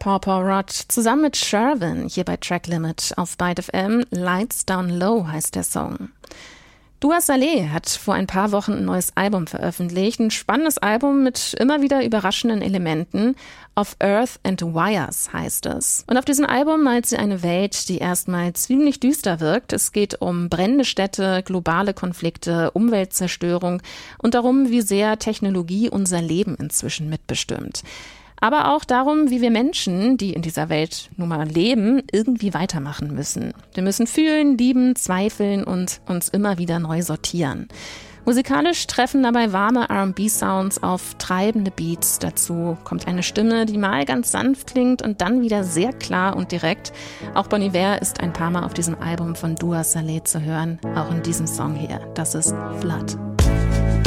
Paw Paw Rod zusammen mit Shervin hier bei Track Limit auf Byte FM. Lights Down Low heißt der Song. Dua Saleh hat vor ein paar Wochen ein neues Album veröffentlicht. Ein spannendes Album mit immer wieder überraschenden Elementen. Of Earth and Wires heißt es. Und auf diesem Album malt sie eine Welt, die erstmal ziemlich düster wirkt. Es geht um brennende Städte, globale Konflikte, Umweltzerstörung und darum, wie sehr Technologie unser Leben inzwischen mitbestimmt. Aber auch darum, wie wir Menschen, die in dieser Welt nun mal leben, irgendwie weitermachen müssen. Wir müssen fühlen, lieben, zweifeln und uns immer wieder neu sortieren. Musikalisch treffen dabei warme R&B-Sounds auf treibende Beats. Dazu kommt eine Stimme, die mal ganz sanft klingt und dann wieder sehr klar und direkt. Auch Bon Iver ist ein paar Mal auf diesem Album von Dua Saleh zu hören, auch in diesem Song hier. Das ist Flood.